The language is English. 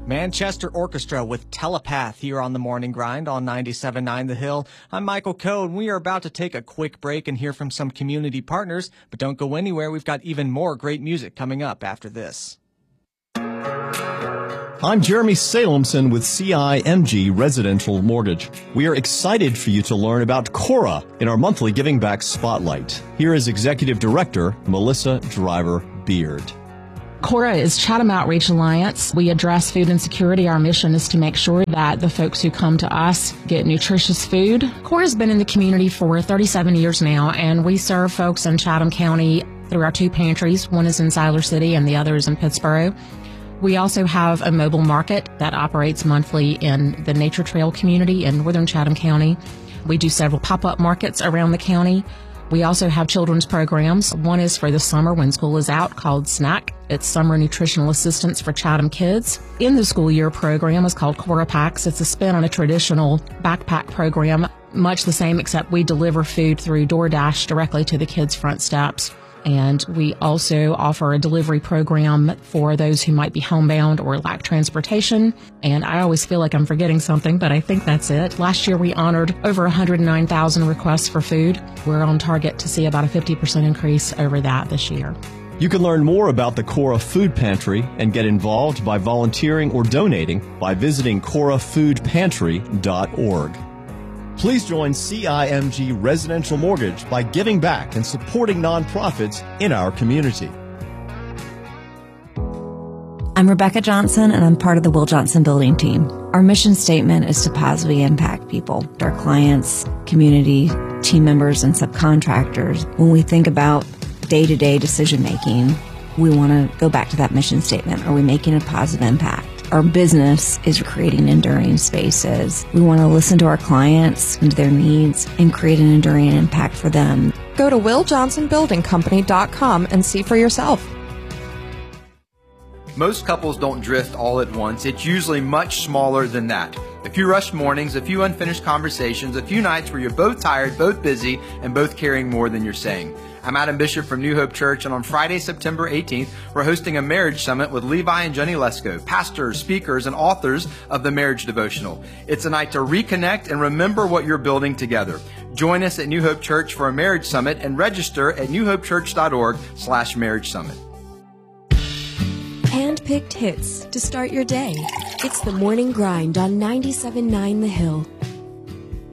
Manchester Orchestra with Telepath here on the Morning Grind on 97.9 The Hill. I'm Michael Coe, and we are about to take a quick break and hear from some community partners. But don't go anywhere. We've got even more great music coming up after this. I'm Jeremy Salemson with CIMG Residential Mortgage. We are excited for you to learn about Cora in our monthly Giving Back Spotlight. Here is Executive Director Melissa Driver-Beard. Cora is Chatham Outreach Alliance. We address food insecurity. Our mission is to make sure that the folks who come to us get nutritious food. Cora has been in the community for 37 years now, and we serve folks in Chatham County through our two pantries. One is in Siler City and the other is in Pittsboro. We also have a mobile market that operates monthly in the Nature Trail community in northern Chatham County. We do several pop-up markets around the county. We also have children's programs. One is for the summer when school is out called SNAC. It's Summer Nutritional Assistance for Chatham Kids. In the school year program is called Cora Packs. It's a spin on a traditional backpack program, much the same except we deliver food through DoorDash directly to the kids' front steps. And we also offer a delivery program for those who might be homebound or lack transportation. And I always feel like I'm forgetting something, but I think that's it. Last year, we honored over 109,000 requests for food. We're on target to see about a 50% increase over that this year. You can learn more about the Cora Food Pantry and get involved by volunteering or donating by visiting corafoodpantry.org. Please join CIMG Residential Mortgage by giving back and supporting nonprofits in our community. I'm Rebecca Johnson, and I'm part of the Will Johnson Building team. Our mission statement is to positively impact people, our clients, community, team members, and subcontractors. When we think about day-to-day decision-making, we want to go back to that mission statement. Are we making a positive impact? Our business is creating enduring spaces. We want to listen to our clients and to their needs and create an enduring impact for them. Go to WillJohnsonBuildingCompany.com and see for yourself. Most couples don't drift all at once. It's usually much smaller than that. A few rushed mornings, a few unfinished conversations, a few nights where you're both tired, both busy, and both carrying more than you're saying. I'm Adam Bishop from New Hope Church, and on Friday, September 18th, we're hosting a marriage summit with Levi and Jenny Lesko, pastors, speakers, and authors of the Marriage Devotional. It's a night to reconnect and remember what you're building together. Join us at New Hope Church for a marriage summit and register at newhopechurch.org/marriage summit. Hand-picked hits to start your day. It's the Morning Grind on 97.9 The Hill.